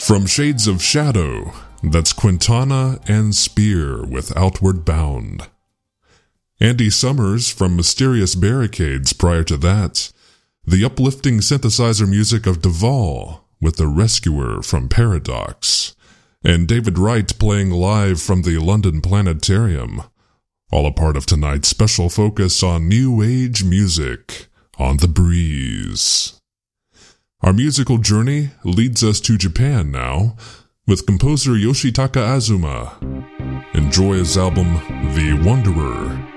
From Shades of Shadow, that's Quintana and Spear with Outward Bound. Andy Summers from Mysterious Barricades prior to that. The uplifting synthesizer music of Duvall with The Rescuer from Paradox. And David Wright playing live from the London Planetarium. All a part of tonight's special focus on New Age music on The Breeze. Our musical journey leads us to Japan now, with composer Yoshitaka Azuma. Enjoy his album, The Wanderer.